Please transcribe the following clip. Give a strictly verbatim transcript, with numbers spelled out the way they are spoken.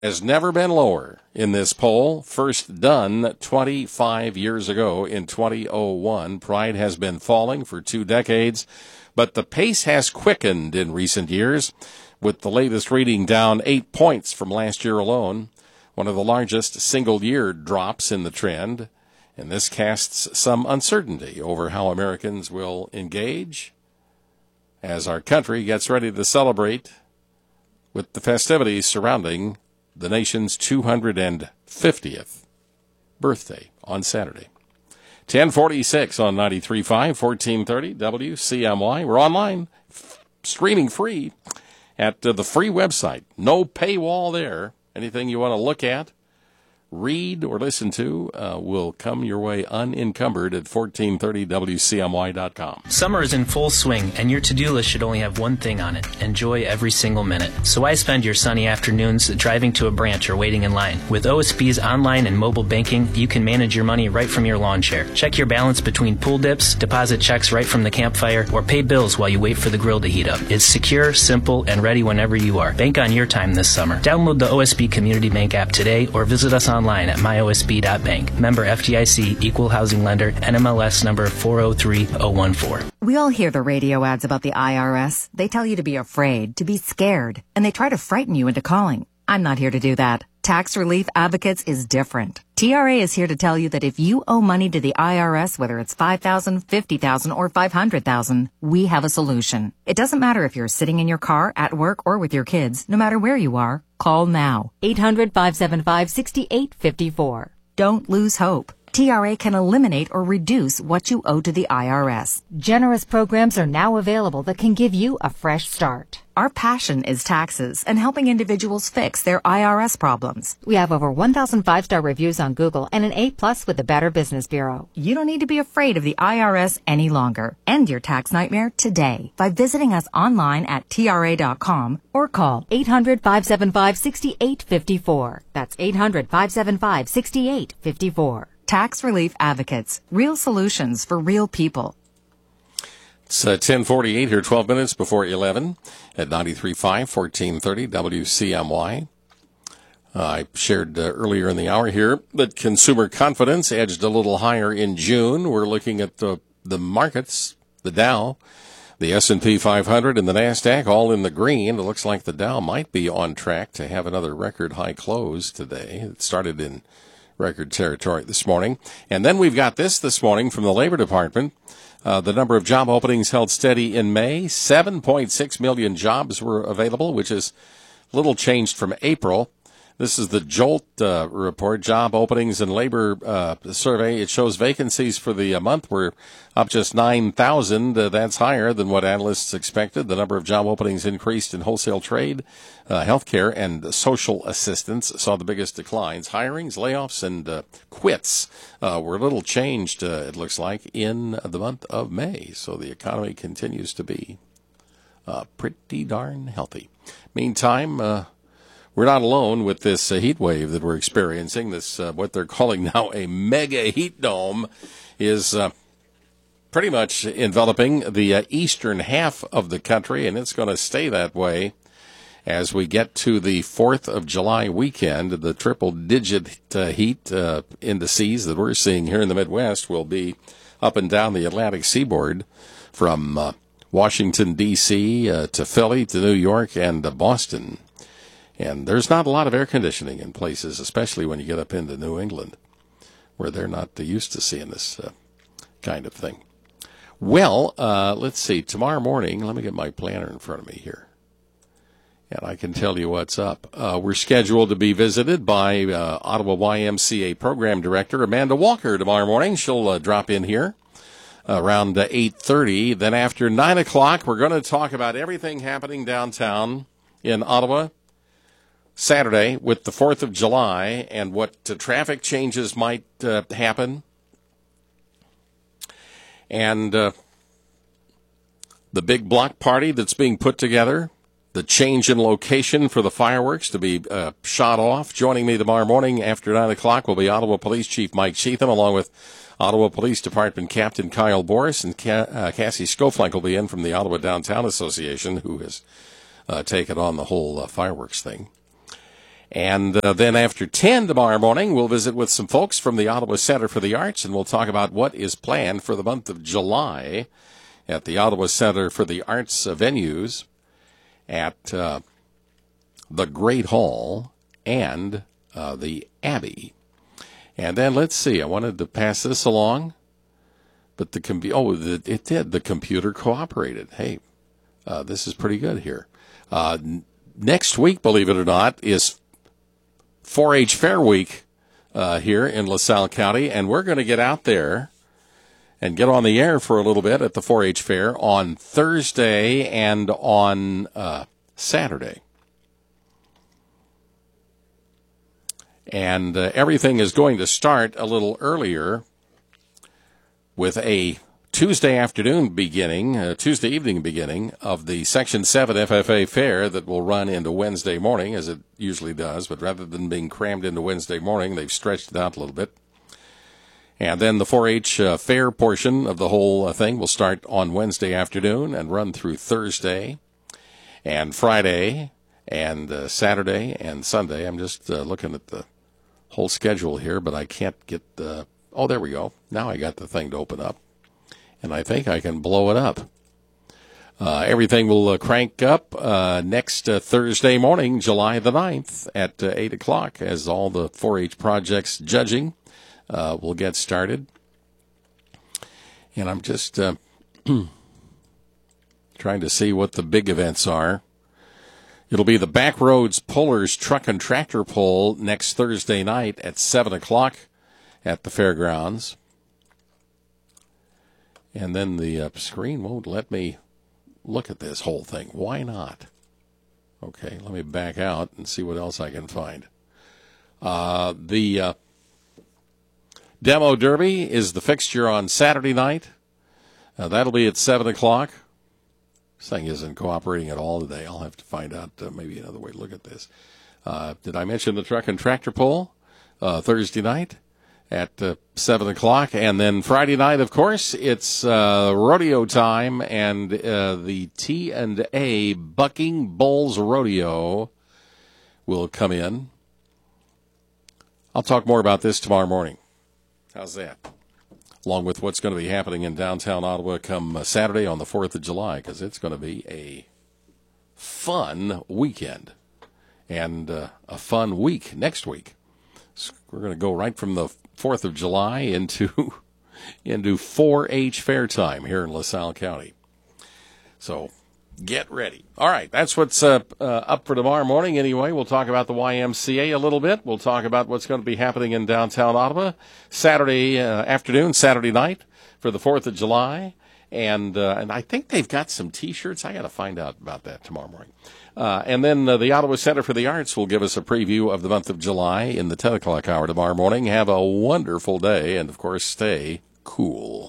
has never been lower in this poll. First done twenty-five years ago in two thousand one. Pride has been falling for two decades, but the pace has quickened in recent years, with the latest reading down eight points from last year alone, one of the largest single-year drops in the trend. And this casts some uncertainty over how Americans will engage as our country gets ready to celebrate with the festivities surrounding the nation's two hundred fiftieth birthday on Saturday. ten forty-six on ninety-three point five, fourteen thirty W C M Y. We're online, f- streaming free at uh, the free website. No paywall there. Anything you want to look at, read, or listen to uh, will come your way unencumbered at fourteen thirty W C M Y dot com. Summer is in full swing, and your to-do list should only have one thing on it: enjoy every single minute. So why spend your sunny afternoons driving to a branch or waiting in line? With O S B's online and mobile banking, you can manage your money right from your lawn chair. Check your balance between pool dips, deposit checks right from the campfire, or pay bills while you wait for the grill to heat up. It's secure, simple, and ready whenever you are. Bank on your time this summer. Download the O S B Community Bank app today or visit us online online at my O S B dot bank. Member F D I C, Equal Housing Lender, N M L S number four oh three oh one four. We all hear the radio ads about the I R S. They tell you to be afraid, to be scared, and they try to frighten you into calling. I'm not here to do that. Tax Relief Advocates is different. T R A is here to tell you that if you owe money to the I R S, whether it's five thousand dollars, fifty thousand dollars, or five hundred thousand dollars, we have a solution. It doesn't matter if you're sitting in your car, at work, or with your kids. No matter where you are, call now. eight hundred, five seven five, six eight five four. Don't lose hope. T R A can eliminate or reduce what you owe to the I R S. Generous programs are now available that can give you a fresh start. Our passion is taxes and helping individuals fix their I R S problems. We have over one thousand five-star reviews on Google and an A plus with the Better Business Bureau. You don't need to be afraid of the I R S any longer. End your tax nightmare today by visiting us online at T R A dot com or call eight hundred, five seven five, six eight five four. That's eight hundred, five seven five, six eight five four. Tax Relief Advocates. Real solutions for real people. It's uh, ten forty-eight here, twelve minutes before eleven at ninety-three point five, fourteen thirty W C M Y. Uh, I shared uh, earlier in the hour here that consumer confidence edged a little higher in June. We're looking at the, the markets, the Dow, the S and P five hundred, and the NASDAQ all in the green. It looks like the Dow might be on track to have another record high close today. It started in record territory this morning. And then we've got this this morning from the Labor Department. Uh, the number of job openings held steady in May. seven point six million jobs were available, which is little changed from April. This is the JOLT uh, report, Job Openings and Labor uh, Survey. It shows vacancies for the uh, month were up just nine thousand. Uh, that's higher than what analysts expected. The number of job openings increased in wholesale trade, uh, healthcare, and social assistance saw the biggest declines. Hirings, layoffs, and uh, quits uh, were a little changed, uh, it looks like, in the month of May. So the economy continues to be uh, pretty darn healthy. Meantime, uh, we're not alone with this uh, heat wave that we're experiencing. This, uh, what they're calling now a mega heat dome, is uh, pretty much enveloping the uh, eastern half of the country, and it's going to stay that way as we get to the fourth of July weekend. The triple-digit uh, heat uh, indices that we're seeing here in the Midwest will be up and down the Atlantic seaboard from uh, Washington, D C uh, to Philly to New York and uh, Boston. And there's not a lot of air conditioning in places, especially when you get up into New England, where they're not used to seeing this uh, kind of thing. Well, uh, let's see. Tomorrow morning, let me get my planner in front of me here, and I can tell you what's up. Uh, we're scheduled to be visited by uh, Ottawa Y M C A Program Director Amanda Walker tomorrow morning. She'll uh, drop in here around uh, eight thirty. Then after nine o'clock, we're going to talk about everything happening downtown in Ottawa Saturday with the fourth of July and what uh, traffic changes might uh, happen. And uh, the big block party that's being put together, the change in location for the fireworks to be uh, shot off. Joining me tomorrow morning after nine o'clock will be Ottawa Police Chief Mike Cheatham, along with Ottawa Police Department Captain Kyle Boris, and Ca- uh, Cassie Skoflank will be in from the Ottawa Downtown Association, who has uh, taken on the whole uh, fireworks thing. And uh, then after ten tomorrow morning, we'll visit with some folks from the Ottawa Centre for the Arts, and we'll talk about what is planned for the month of July at the Ottawa Centre for the Arts uh, venues at uh, the Great Hall and uh, the Abbey. And then let's see, I wanted to pass this along, but the com- oh, the, it did. The computer cooperated. Hey, uh, this is pretty good here. Uh, n- next week, believe it or not, is four H Fair Week uh, here in LaSalle County, and we're going to get out there and get on the air for a little bit at the four H Fair on Thursday and on uh, Saturday. And uh, everything is going to start a little earlier with a Tuesday afternoon beginning, uh, Tuesday evening beginning of the Section seven F F A Fair that will run into Wednesday morning, as it usually does. But rather than being crammed into Wednesday morning, they've stretched it out a little bit. And then the four H uh, fair portion of the whole uh, thing will start on Wednesday afternoon and run through Thursday and Friday and uh, Saturday and Sunday. I'm just uh, looking at the whole schedule here, but I can't get the... Oh, there we go. Now I got the thing to open up, and I think I can blow it up. Uh, everything will uh, crank up uh, next uh, Thursday morning, July the ninth at uh, eight o'clock, as all the four H projects judging uh, will get started. And I'm just uh, trying to see what the big events are. It'll be the Backroads Pullers Truck and Tractor Pull next Thursday night at seven o'clock at the fairgrounds. And then the uh, screen won't let me look at this whole thing. Why not? Okay, let me back out and see what else I can find. Uh, the uh, Demo Derby is the fixture on Saturday night. Uh, that'll be at seven o'clock. This thing isn't cooperating at all today. I'll have to find out uh, maybe another way to look at this. Uh, did I mention the Truck and Tractor Pull uh, Thursday night at uh, seven o'clock? And then Friday night, of course, it's uh, rodeo time, and uh, the T and A Bucking Bulls Rodeo will come in. I'll talk more about this tomorrow morning. How's that? Along with what's going to be happening in downtown Ottawa come uh, Saturday on the fourth of July, because it's going to be a fun weekend and uh, a fun week next week. So we're going to go right from the fourth of July into into four H fair time here in LaSalle County. So get ready. All right, that's what's uh, uh, up for tomorrow morning anyway. We'll talk about the Y M C A a little bit. We'll talk about what's going to be happening in downtown Ottawa Saturday uh, afternoon, Saturday night for the fourth of July. And uh, and I think they've got some T-shirts. I got to find out about that tomorrow morning. Uh, and then uh, the Ottawa Centre for the Arts will give us a preview of the month of July in the ten o'clock hour tomorrow morning. Have a wonderful day, and, of course, stay cool.